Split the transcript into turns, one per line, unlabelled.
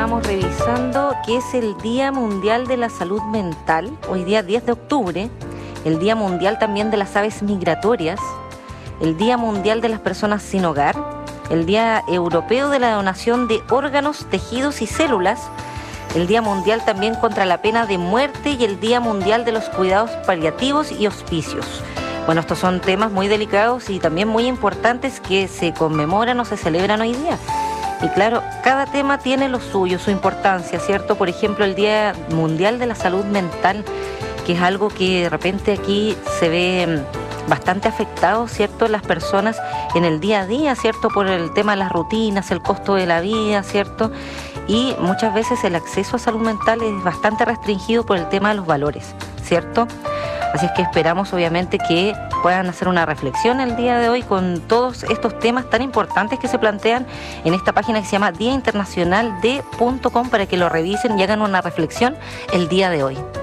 Estamos revisando qué es el Día Mundial de la Salud Mental, hoy día 10 de octubre, el Día Mundial también de las Aves Migratorias, el Día Mundial de las Personas Sin Hogar, el Día Europeo de la Donación de Órganos, Tejidos y Células, el Día Mundial también contra la Pena de Muerte y el Día Mundial de los Cuidados Paliativos y Hospicios. Bueno, estos son temas muy delicados y también muy importantes que se conmemoran o se celebran hoy día. Y claro, cada tema tiene lo suyo, su importancia, ¿cierto? Por ejemplo, el Día Mundial de la Salud Mental, que es algo que de repente aquí se ve bastante afectado, ¿cierto? Las personas en el día a día, ¿cierto? Por el tema de las rutinas, el costo de la vida, ¿cierto? Y muchas veces el acceso a salud mental es bastante restringido por el tema de los valores, ¿cierto? Así es que esperamos obviamente que puedan hacer una reflexión el día de hoy con todos estos temas tan importantes que se plantean en esta página que se llama diainternacionalde.com para que lo revisen y hagan una reflexión el día de hoy.